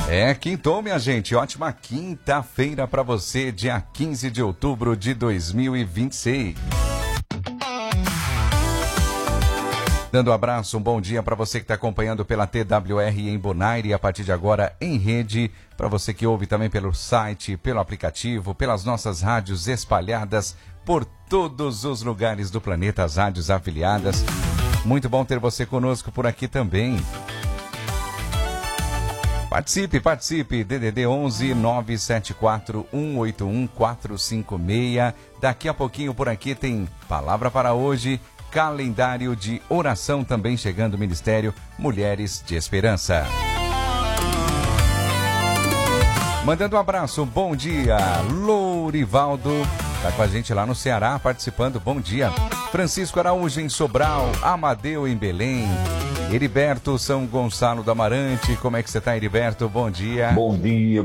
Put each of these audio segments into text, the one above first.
Quintou, minha gente. Ótima quinta-feira para você, dia 15 de outubro de 2026. Dando um abraço, um bom dia para você que está acompanhando pela TWR em Bonaire, a partir de agora em rede, para você que ouve também pelo site, pelo aplicativo, pelas nossas rádios espalhadas por todos os lugares do planeta, as rádios afiliadas. Muito bom ter você conosco por aqui também. Participe, DDD 11 974 181 456. Daqui a pouquinho por aqui tem Palavra para Hoje, calendário de oração também chegando o Ministério Mulheres de Esperança. Mandando um abraço, bom dia, Lourivaldo, tá com a gente lá no Ceará participando, bom dia. Francisco Araújo em Sobral, Amadeu em Belém, Heriberto São Gonçalo do Amarante, como é que você tá, Heriberto? Bom dia. Bom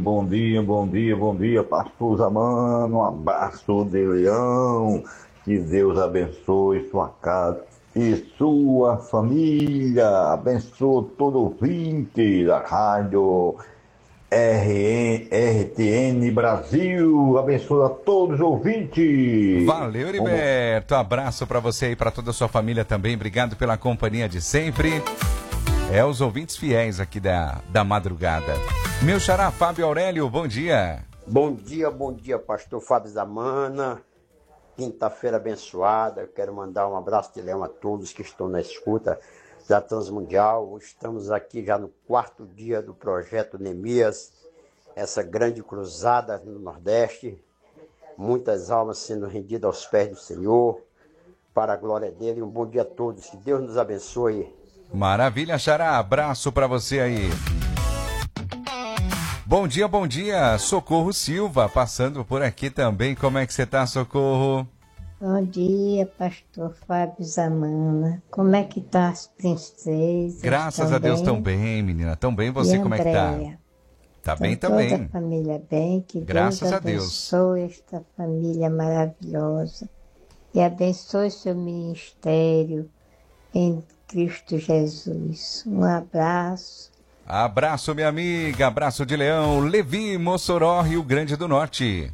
dia, pastor Zamano, um abraço de Leão, que Deus abençoe sua casa e sua família, abençoe todo ouvinte da rádio RTN Brasil, abençoe a todos os ouvintes. Valeu, Heriberto, abraço para você e para toda a sua família também, obrigado pela companhia de sempre. Os ouvintes fiéis aqui da madrugada. Meu xará, Fábio Aurélio, bom dia. Bom dia, pastor Fábio Zamana. Quinta-feira abençoada. Eu quero mandar um abraço de leão a todos que estão na escuta da Transmundial. Estamos aqui já no 4º dia do projeto Neemias, essa grande cruzada no Nordeste. Muitas almas sendo rendidas aos pés do Senhor, para a glória dele. Um bom dia a todos. Que Deus nos abençoe. Maravilha, xará. Abraço para você aí. Bom dia, Socorro Silva, passando por aqui também. Como é que você tá, Socorro? Bom dia, pastor Fábio Zamana. Como é que tá as princesas? Graças a Deus, tão bem, menina. Tão bem, você como é que tá? Tá bem também. Toda a família bem, que graças Deus a Deus abençoe esta família maravilhosa e abençoe seu ministério em Cristo Jesus. Um abraço. Abraço, minha amiga. Abraço de Leão. Levi, Mossoró, Rio Grande do Norte.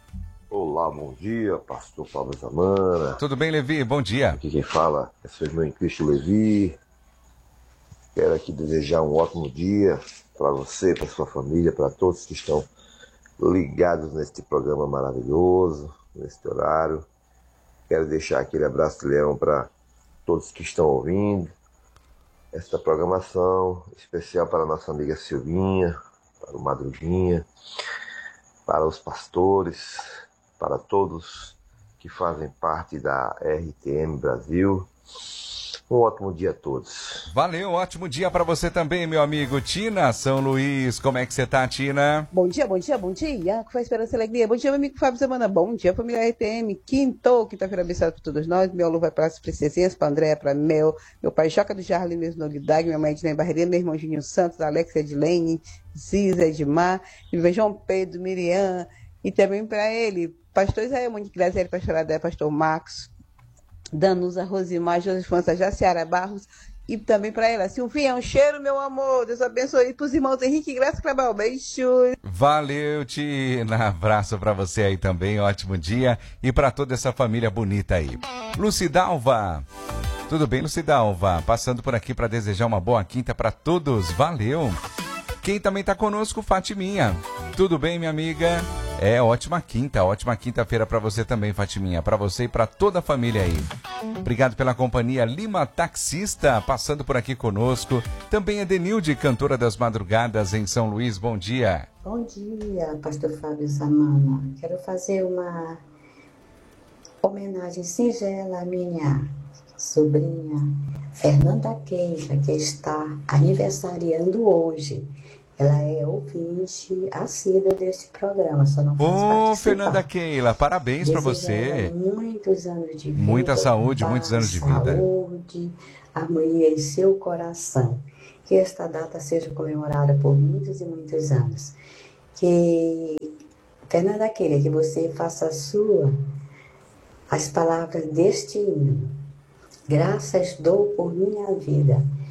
Olá, bom dia, pastor Fábio Zamana. Tudo bem, Levi? Bom dia. Aqui quem fala é seu irmão em Cristo, Levi. Quero aqui desejar um ótimo dia para você, para sua família, para todos que estão ligados neste programa maravilhoso, neste horário. Quero deixar aquele abraço de leão para todos que estão ouvindo esta programação, especial para a nossa amiga Silvinha, para o Madruguinha, para os pastores, para todos que fazem parte da RTM Brasil. Um ótimo dia a todos. Valeu, ótimo dia para você também, meu amigo. Tina, São Luís, como é que você tá, Tina? Bom dia. Que foi esperança e alegria. Bom dia, meu amigo Fábio Zamana. Bom dia, família RTM. Quinta-feira abençoada para todos nós. Meu alô vai para as princesinhas, para Andréia, para meu pai Joca do Jardim, mesmo Noguidag, minha mãe Edilene Barreira, meu irmão Juninho Santos, Alex Edilene, Ziza, Edmar, João Pedro, Miriam, e também para ele, pastor Israel, Monique Graziele, pastor Adé, pastor Marcos, Danusa, Rosimar, Josifança, Jaciara Barros, e também para ela, Silvinha, um cheiro, meu amor, Deus abençoe, e para os irmãos Henrique e Graça Cabal, beijo. Valeu, Tina, abraço para você aí também, ótimo dia, e para toda essa família bonita aí. Lucidalva, tudo bem, Lucidalva? Passando por aqui para desejar uma boa quinta para todos, valeu. Quem também está conosco, Fatiminha, tudo bem, minha amiga? Ótima quinta-feira para você também, Fatiminha, para você e para toda a família aí. Obrigado pela companhia. Lima Taxista, passando por aqui conosco. Também a Denilde, cantora das madrugadas em São Luís, bom dia. Bom dia, pastor Fábio Zamana. Quero fazer uma homenagem singela à minha sobrinha, Fernanda Queixa, que está aniversariando hoje. Ela é ouvinte assídua deste programa, só não faz participar. Fernanda Keila, parabéns para você. Muitos anos de vida. Muita saúde, muitos anos de vida. Saúde, harmonia em seu coração. Que esta data seja comemorada por muitos e muitos anos. Que, Fernanda Keila, que você faça as palavras deste hino. Graças dou por minha vida.